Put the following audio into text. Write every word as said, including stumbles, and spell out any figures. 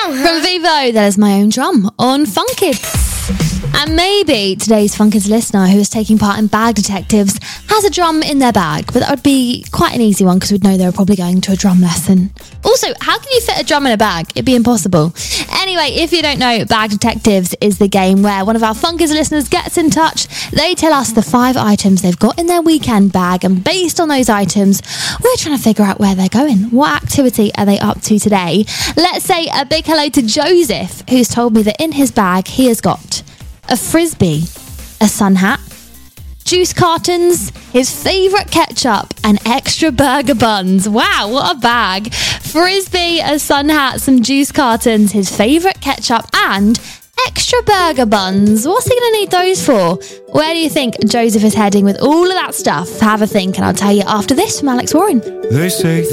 From Vivo, that is My Own Drum on Fun Kids. And maybe today's Fun Kids listener who is taking part in Bag Detectives has a drum in their bag, but that would be quite an easy one because we'd know they were probably going to a drum lesson. Also, how can you fit a drum in a bag? It'd be impossible. Anyway, if you don't know, Bag Detectives is the game where one of our Fun Kids listeners gets in touch. They tell us the five items they've got in their weekend bag, and based on those items, we're trying to figure out where they're going. What activity are they up to today? Let's say a big hello to Joseph, who's told me that in his bag he has got a frisbee, a sun hat, juice cartons, his favourite ketchup, and extra burger buns. Wow, what a bag. Frisbee, a sun hat, some juice cartons, his favourite ketchup, and extra burger buns. What's he going to need those for? Where do you think Joseph is heading with all of that stuff? Have a think, and I'll tell you after this from Alex Warren. They say